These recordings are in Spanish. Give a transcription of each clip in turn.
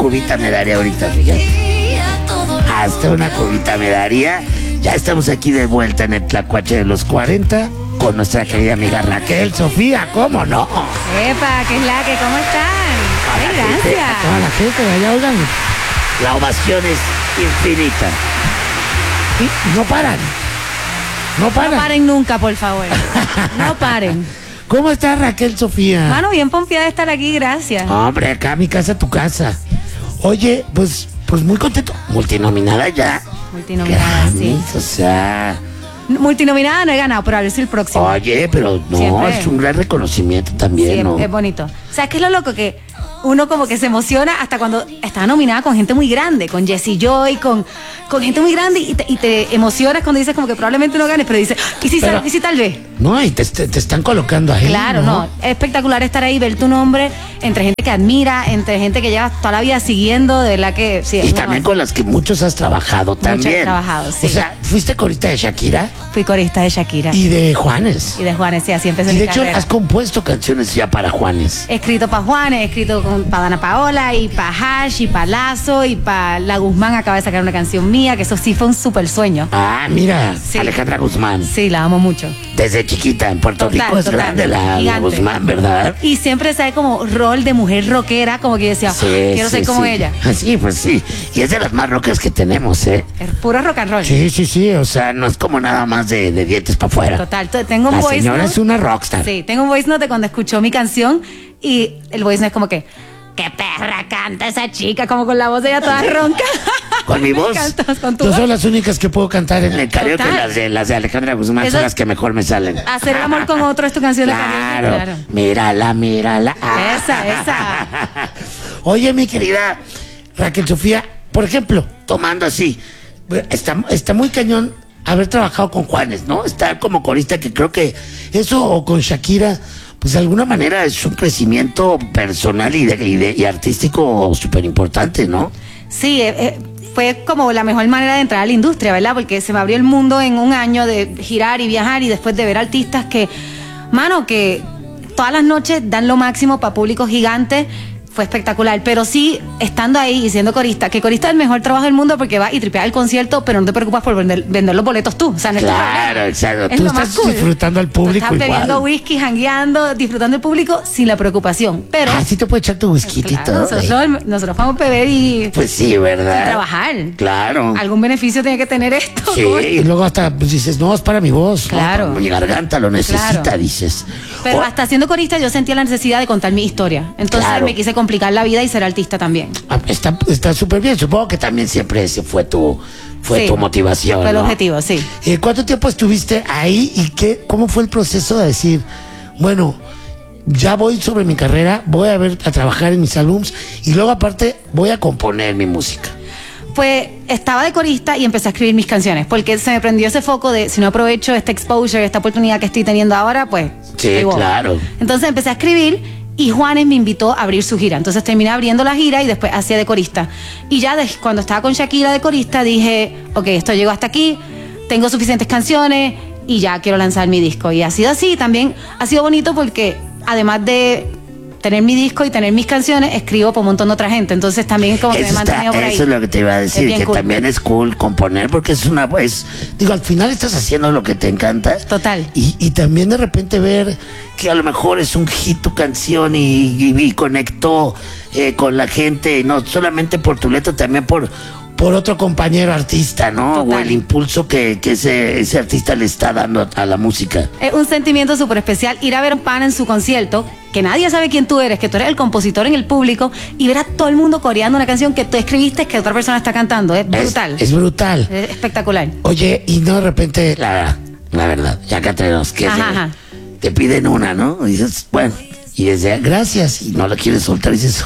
cubita me daría ahorita, fíjate. Hasta una cubita me daría. Ya estamos aquí de vuelta en el Tlacuache de los 40 con nuestra querida amiga Raquel Sofía, ¿cómo no? Epa, ¿qué es la que? ¿Cómo están? Ay, gracias. A toda la gente de allá, oigan. La ovación es infinita. Y no paran. No paran. No paren nunca, por favor. No paren. ¿Cómo está Raquel Sofía? Mano, bien pompeada de estar aquí, gracias. Hombre, acá mi casa, tu casa. Oye, pues muy contento. Multinominada ya. Multinominada, sí. O sea... Multinominada no he ganado, pero a ver si el próximo. Oye, pero no, siempre es un gran reconocimiento también, sí, ¿no? es bonito. ¿Sabes qué es lo loco? Que uno como que se emociona hasta cuando está nominada con gente muy grande, con Jessie Joy, con gente muy grande, y te emocionas cuando dices como que probablemente no ganes, pero dices, ¿y si tal vez? No, y te están colocando ahí. Claro, no. Es espectacular estar ahí, ver tu nombre entre gente que admira, entre gente que llevas toda la vida siguiendo, de verdad que sí. Y también con las que muchos has trabajado también. Muchos he trabajado, sí. O sea, ¿fuiste corista de Shakira? Fui corista de Shakira. Y de Juanes. Y de Juanes, sí, así empecé Y mi de hecho carrera. has compuesto canciones ya para Juanes. He escrito para Juanes, he escrito para Dana Paola, y para Hash, y para Lazo, y para La Guzmán acaba de sacar una canción mía, que eso sí fue un súper sueño. Ah, mira, Sí. Alejandra Guzmán. Sí, la amo mucho. Desde chiquita en Puerto Rico es grande la gigante. Guzmán, ¿verdad? Y siempre sabe como rol de mujer rockera, como que yo decía, Sí, quiero ser como ella. Sí, pues sí. Y es de las más rockers que tenemos, ¿eh? Es puro rock and roll. Sí. O sea, no es como nada más de dientes para afuera. Total, tengo un La voice señora note. es una rockstar. Sí, tengo un voice note de cuando escuchó mi canción y el voice note es como que, qué perra canta esa chica, como con la voz de ella toda ronca. Con mi voz. Cantas con tu No voz. son las únicas que puedo cantar en el karaoke. Total. Las de Alejandra Guzmán Eso- son las que mejor me salen. Hacer el amor con otro es tu canción de Claro. karaoke. Mírala. Ah. Esa. Oye, mi querida Raquel Sofía, por ejemplo, tomando así, está muy cañón haber trabajado con Juanes, ¿no? Estar como corista, que creo que eso, o con Shakira, pues de alguna manera es un crecimiento personal y artístico súper importante, ¿no? Sí, fue como la mejor manera de entrar a la industria, ¿verdad? Porque se me abrió el mundo en un año de girar y viajar y después de ver artistas que todas las noches dan lo máximo para públicos gigantes. Fue espectacular, pero sí, estando ahí y siendo corista, que corista es el mejor trabajo del mundo porque va y tripea el concierto, pero no te preocupas por vender los boletos tú. O sea, no es tu Claro, problema. exacto. Es Tú lo más estás cool. disfrutando al público Tú estás bebiendo igual. whisky, jangueando, disfrutando del público sin la preocupación. Pero Ah, sí te puede echar tu whisky y claro, todo. nosotros vamos a beber y Pues sí, ¿verdad? trabajar. Claro. Algún beneficio tiene que tener esto. Sí, ¿no? y luego hasta pues, dices, no, es para mi voz. Claro. No, mi garganta lo necesita, Claro. dices. Pero O- hasta siendo corista yo sentía la necesidad de contar mi historia. Entonces Claro. me quise complicar la vida y ser artista también. Está súper bien. Supongo que también siempre ese fue tu Sí, motivación. Fue el ¿no? objetivo, sí. ¿Cuánto tiempo estuviste ahí y cómo fue el proceso de decir, bueno, ya voy sobre mi carrera, voy a trabajar en mis álbums y luego aparte voy a componer mi música? Pues estaba de corista y empecé a escribir mis canciones, porque se me prendió ese foco de si no aprovecho este exposure, esta oportunidad que estoy teniendo ahora, pues... Sí, estoy boba. claro. Entonces empecé a escribir y Juanes me invitó a abrir su gira. Entonces terminé abriendo la gira y después hacía de corista. Y ya cuando estaba con Shakira de corista dije, ok, esto llegó hasta aquí, tengo suficientes canciones y ya quiero lanzar mi disco. Y ha sido así, también ha sido bonito porque además de tener mi disco y tener mis canciones, escribo por un montón de otra gente. Entonces también como que me he mantenido por ahí. Eso es lo que te iba a decir, Es bien que cool. también es cool componer porque es digo, al final estás haciendo lo que te encanta. Total. Y también de repente ver que a lo mejor es un hit tu canción y conectó con la gente, no solamente por tu letra, también por otro compañero artista, ¿no? Total. O el impulso que ese artista le está dando a la música. Es un sentimiento súper especial ir a ver a un pana en su concierto, que nadie sabe quién tú eres, que tú eres el compositor en el público, y ver a todo el mundo coreando una canción que tú escribiste que otra persona está cantando. Es brutal. Es brutal. Es espectacular. Oye, y no de repente, la verdad, ya que tenemos que Ajá. te piden una, ¿no? Y dices, bueno, y desde gracias, y no la quieres soltar, y dices,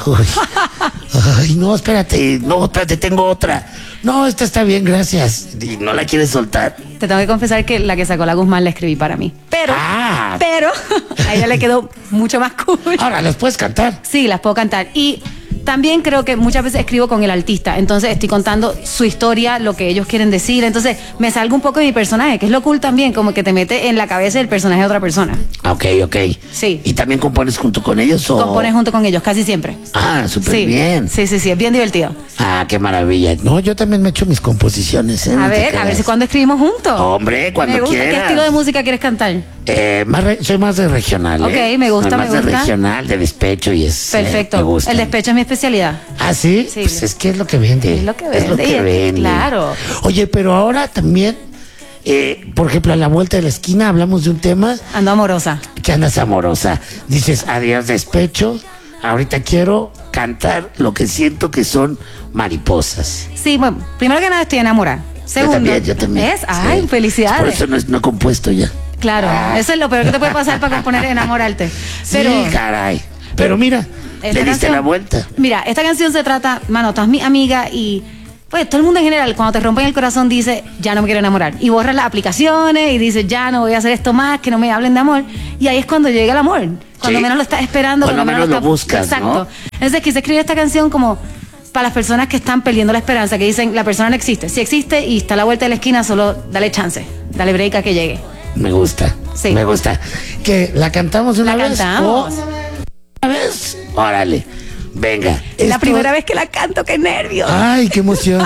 ay, no, espérate, tengo otra. No, esta está bien, gracias. Y no la quieres soltar. Te tengo que confesar que la que sacó la Guzmán la escribí para mí. Pero a ella le quedó mucho más cool. Ahora las puedes cantar. Sí, las puedo cantar. Y También creo que muchas veces escribo con el artista, entonces estoy contando su historia, lo que ellos quieren decir, entonces me salgo un poco de mi personaje, que es lo cool también, como que te mete en la cabeza del personaje de otra persona. Ok. Sí. ¿Y también compones junto con ellos o...? Compones junto con ellos, casi siempre. Ah, súper Sí. bien. Sí, es bien divertido. Ah, qué maravilla. No, yo también me echo mis composiciones, ¿eh? A No te ver creas. si cuando escribimos juntos. Hombre, cuando Me gusta. quieras. ¿Qué estilo de música quieres cantar? Soy más de regional, Ok, me gusta, Soy más me de gusta. regional, de despecho y es... Perfecto. me gusta. El despecho es mi especialidad. ¿Ah, sí? Sí. Pues es que es lo que vende. Es lo que Es lo vende, que vende. claro. Oye, pero ahora también, por ejemplo, a la vuelta de la esquina hablamos de un tema Ando amorosa. que andas amorosa. Dices, adiós despecho, ahorita quiero cantar lo que siento que son mariposas. Sí, bueno, primero que nada estoy enamorada. Segundo, Yo también. ¿ves? Ay, Sí. felicidades. Por eso no he compuesto ya. Claro, eso es lo peor que te puede pasar para componer enamorarte. Pero Sí, caray. Pero mira, esta le diste canción- la vuelta. Mira, esta canción se trata, mano, todas mis amigas y pues todo el mundo en general, cuando te rompen el corazón dice, ya no me quiero enamorar. Y borras las aplicaciones y dices, ya no voy a hacer esto más, que no me hablen de amor. Y ahí es cuando llega el amor. Cuando Sí. menos lo estás esperando. Cuando menos lo buscas, Exacto. ¿no? Entonces quise escribir esta canción como para las personas que están perdiendo la esperanza, que dicen, la persona no existe. Si existe y está a la vuelta de la esquina, solo dale chance, dale break a que llegue. Me gusta. Sí. Me gusta. ¿Que la cantamos una La vez? cantamos. ¿Una vez? Órale. Venga. Es la Esto- primera vez que la canto, qué nervios. Ay, qué emoción.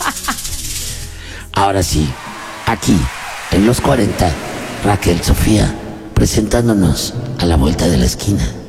Ahora sí, aquí, en los 40, Raquel Sofía, presentándonos a la vuelta de la esquina.